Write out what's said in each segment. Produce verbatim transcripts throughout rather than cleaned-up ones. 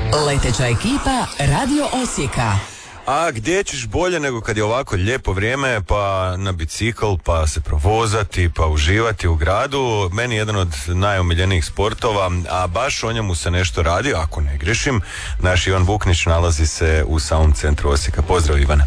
Leteća ekipa Radio Osijeka. A gdje ćeš bolje nego kad je ovako lijepo vrijeme, pa na bicikl, pa se provozati, pa uživati u gradu. Meni je jedan od najomiljenijih sportova, a baš o njemu se nešto radi, ako ne grešim. Naš Ivan Vuknić nalazi se u samom centru Osijeka. Pozdrav, Ivane.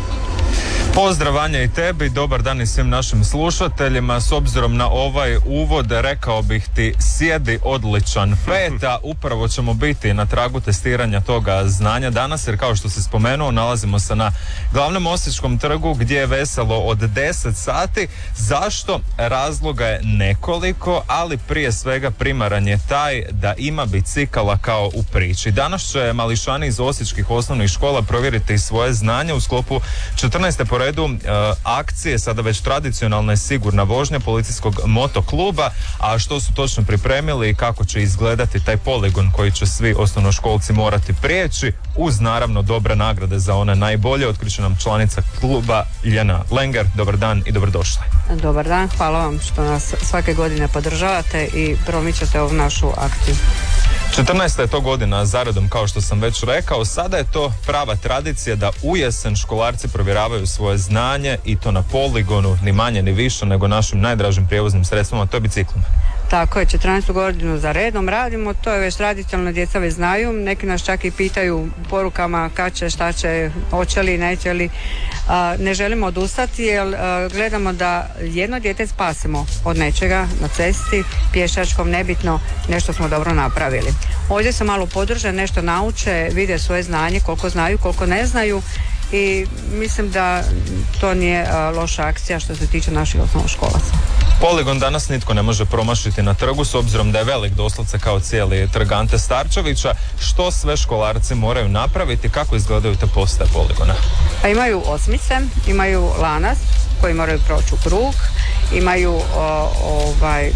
Pozdrav, Anja, i tebi, dobar dan i svim našim slušateljima. S obzirom na ovaj uvod, rekao bih ti, sjedi odličan peta. Upravo ćemo biti na tragu testiranja toga znanja danas, jer kao što si spomenuo, nalazimo se na glavnom Osječkom trgu gdje je veselo od deset sati. Zašto? Razloga je nekoliko, ali prije svega primaran je taj da ima bicikala kao u priči. Danas će mališani iz osječkih osnovnih škola provjeriti svoje znanje u sklopu četrnaeste po redu uh, akcije, sada već tradicionalna sigurna vožnja policijskog motokluba. A što su točno pripremili i kako će izgledati taj poligon koji će svi osnovnoškolci morati prijeći, uz naravno dobre nagrade za one najbolje, otkriće nam članica kluba Ljena Lenger. Dobar dan i dobrodošli. Dobar dan, hvala vam što nas svake godine podržavate i promičate ovu našu akciju. četrnaesta je to godina zaredom, kao što sam već rekao. Sada je to prava tradicija da u jesen školarci provjeravaju svoje znanje, i to na poligonu, ni manje ni više nego našim najdražim prijevoznim sredstvima, to je biciklima. Tako je, četrnaestu godinu za redom radimo, to je već tradicionalno, djeca već znaju, neki nas čak i pitaju porukama kad će, šta će, hoće li, neće li. A, ne želimo odustati jer a, gledamo da jedno dijete spasimo od nečega na cesti, pješačkom, nebitno, nešto smo dobro napravili. Ovdje se malo podrže, nešto nauče, vide svoje znanje, koliko znaju, koliko ne znaju, i mislim da to nije a, loša akcija što se tiče naših osnovnoškolaca. Poligon danas nitko ne može promašiti na trgu, s obzirom da je velik, doslovce kao cijeli trg Ante Starčevića. Što sve školarci moraju napraviti, kako izgledaju te postaje poligona? Pa imaju osmice, imaju lanac koji moraju proći u krug, imaju o, ovaj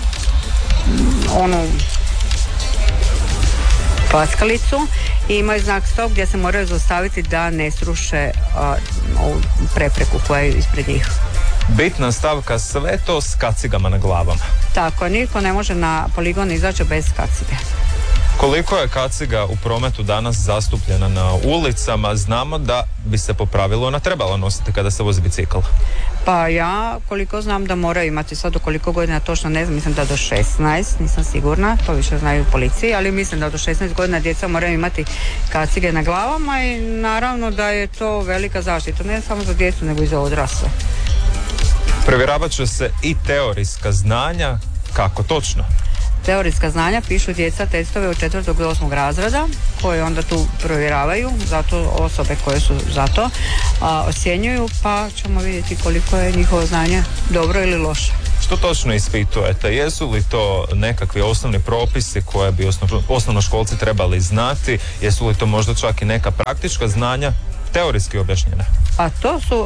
onu paskalicu i imaju znak stop gdje se moraju zaustaviti da ne sruše a, ovu prepreku koja je ispred njih. Bitna stavka, sve to s kacigama na glavama. Tako, niko ne može na poligon izaći bez kacige. Koliko je kaciga u prometu danas zastupljena na ulicama? Znamo da bi se po pravilu ona trebala nositi kada se vozi bicikl. Pa ja koliko znam da moraju imati, sad do koliko godina točno ne znam, mislim da do šesnaest, nisam sigurna, to više znaju u policiji, ali mislim da do šesnaest godina djeca moraju imati kacige na glavama i naravno da je to velika zaštita, ne samo za djecu nego i za odrasle. Provjeravat će se i teorijska znanja, kako točno? Teorijska znanja pišu djeca testove od četvrtog do osmog razreda koje onda tu provjeravaju, zato osobe koje su za to a, ocjenjuju, pa ćemo vidjeti koliko je njihovo znanje dobro ili loše. Što točno ispitujete? Jesu li to nekakvi osnovni propisi koje bi osnov, osnovnoškolci trebali znati? Jesu li to možda čak i neka praktička znanja teorijski objašnjena? A to su uh,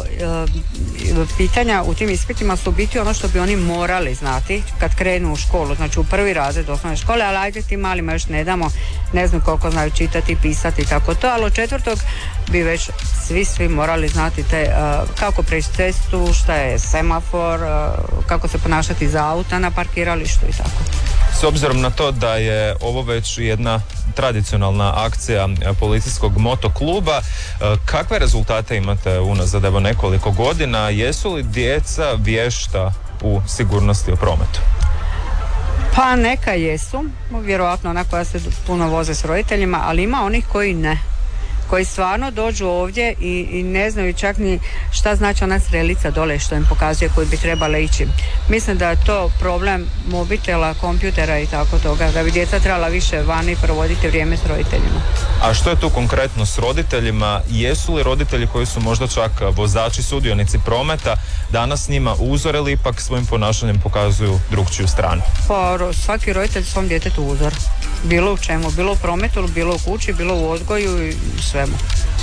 uh, pitanja u tim ispitima su biti ono što bi oni morali znati kad krenu u školu, znači u prvi razred osnovne škole, ali ajde ti malima još ne damo, ne znam koliko znaju čitati, pisati i tako to, ali od četvrtog bi već svi svi morali znati te, uh, kako preći cestu, šta je semafor, uh, kako se ponašati za auta na parkiralištu i tako. S obzirom na to da je ovo već jedna tradicionalna akcija policijskog motokluba, kakve rezultate imate unazad evo nekoliko godina? Jesu li djeca vješta u sigurnosti u prometu? Pa neka jesu, vjerojatno ona koja se puno voze s roditeljima, ali ima onih koji ne. Koji stvarno dođu ovdje i, i ne znaju čak ni šta znači ona strelica dole što im pokazuje koji bi trebala ići. Mislim da je to problem mobitela, kompjutera i tako toga, da bi djeca trebala više vani provoditi vrijeme s roditeljima. A što je tu konkretno s roditeljima? Jesu li roditelji koji su možda čak vozači, sudionici prometa, danas njima uzor ili ipak svojim ponašanjem pokazuju drugčiju stranu? Pa svaki roditelj svom djetetu uzor. Bilo u čemu, bilo u prometu, bilo u kući, bilo u odgoju i svemu.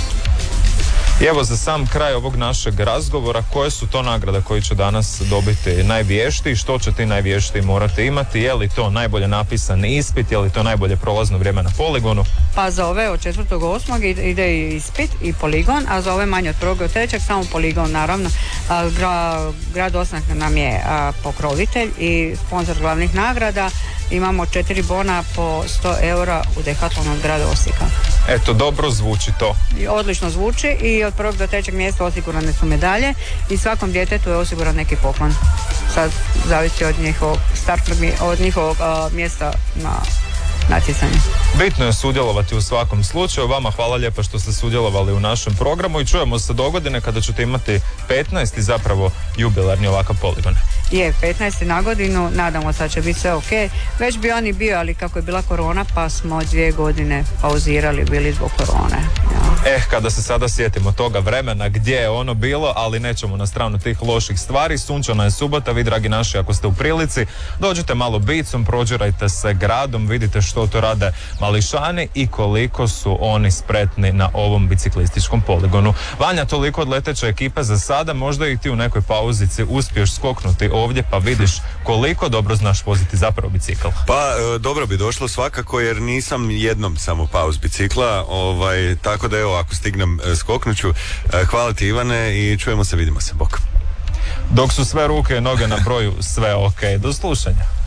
I evo za sam kraj ovog našeg razgovora, koje su to nagrade koji će danas dobiti najvještiji, što će ti najvještiji morati imati, je li to najbolje napisan ispit, je li to najbolje prolazno vrijeme na poligonu? Pa za ove od četvrtog do osmog ide i ispit i poligon, a za ove manje od prvog do trećeg samo poligon naravno. A, gra, grad Osijek nam je a, pokrovitelj i sponsor glavnih nagrada, imamo četiri bona po sto eura u Decathlonu od grada Osijeka. Eto, dobro zvuči to. I odlično zvuči i od prvog do trećeg mjesta osigurane su medalje i svakom djetetu je osiguran neki poklon. Sad zavisi od njihovog startnog, od njihovog uh, mjesta na natjecanje. Bitno je sudjelovati u svakom slučaju. Vama hvala lijepo što ste sudjelovali u našem programu i čujemo se dogodine kada ćete imati petnaesti zapravo jubilarni ovakav poligon. Je, petnaesti na godinu, nadamo se da će biti sve ok. Već bi oni bio, ali kako je bila korona, pa smo dvije godine pauzirali bili zbog korone. Ja. Eh, kada se sada sjetimo toga vremena gdje je ono bilo, ali nećemo na stranu tih loših stvari. Sunčana je subota, vi dragi naši, ako ste u prilici, dođite malo bicom, prođirajte se gradom, vidite što to rade mališani i koliko su oni spretni na ovom biciklističkom poligonu. Vanja, toliko od leteće ekipe za sada, možda i ti u nekoj pauzici uspiješ skoknuti ovdje pa vidiš koliko dobro znaš voziti zapravo bicikl. Pa e, dobro bi došlo svakako jer nisam jednom samo pauz bicikla, ovaj, tako da evo ako stignem e, skoknuću. E, hvala ti Ivane i čujemo se, vidimo se, bok. Dok su sve ruke i noge na broju, sve ok. Do slušanja.